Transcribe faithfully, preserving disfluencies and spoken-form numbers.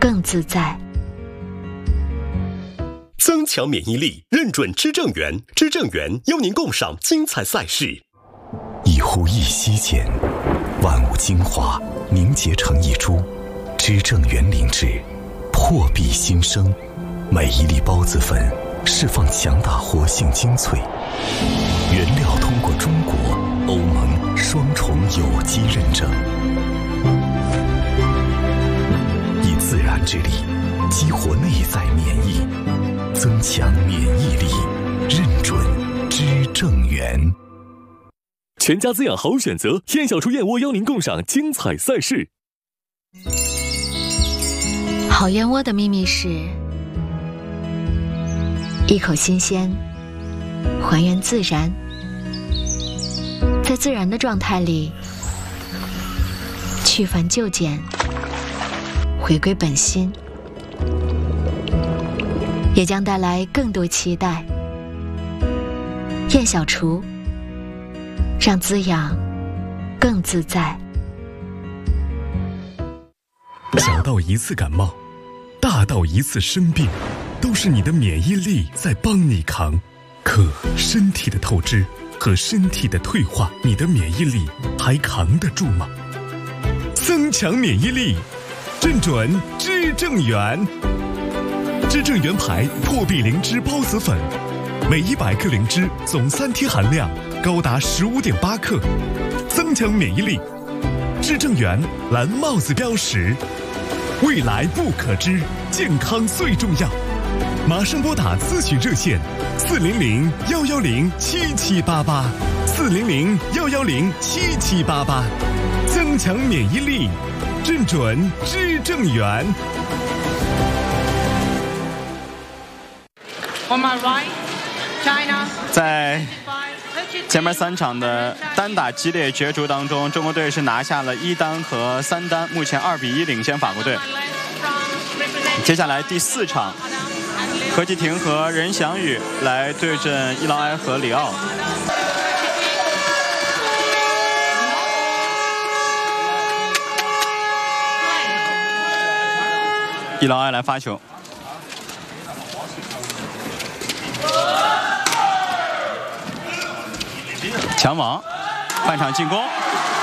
更自在。 增强免疫力，认准知正源。知正源邀您共赏精彩赛事。 一呼一吸间，万物精华凝结成一株。知正源灵芝，破壁新生。每一粒孢子粉释放强大活性精粹，原料通过中国、欧盟双重有机认证，以自然之力激活内在免疫，增强免疫力，认准知正源。 全家滋养好选择，燕小厨燕窝邀您共赏精彩赛事。 好燕窝的秘密是一口新鲜，还原自然，在自然的状态里去繁就简，回归本心，也将带来更多期待。燕小厨，让滋养更自在。 小到一次感冒，大到一次生病，都是你的免疫力在帮你扛。可身体的透支和身体的退化，你的免疫力还扛得住吗？增强免疫力，认准知正源。知正源牌破壁灵芝孢子粉，每一百克灵芝总三天含量高达十五点八克，增强免疫力。知正源蓝帽子标识，未来不可知，健康最重要。马上拨打咨询热线四零零幺幺零七七八八，四零零幺幺零七七八八，增强免疫力，认准知正源。 在前面三场的单打激烈角逐当中，中国队是拿下了一单和三单，目前二比一领先法国队。接下来第四场，何继廷和任翔宇来对阵伊劳埃和里奥。伊劳埃来发球。强网，半场进攻，